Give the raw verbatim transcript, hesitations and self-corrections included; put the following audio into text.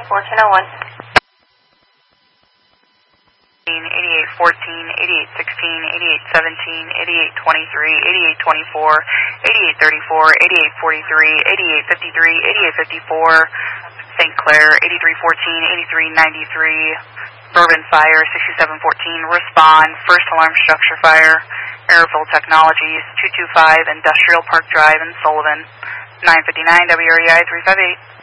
fourteen oh one. eighty-eight fourteen, eighty-eight sixteen, eighty-eight seventeen, eighty-eight twenty-three, eighty-eight twenty-four, eighty-eight thirty-four, eighty-eight forty-three, eighty-eight fifty-three, eighty-eight fifty-four, Saint Clair, eighty-three fourteen, eighty-three ninety-three, Bourbon Fire, sixty-seven fourteen, respond, first alarm structure fire, Airville Technologies, two two five, Industrial Park Drive in Sullivan, nine fifty-nine W R E I three five eight.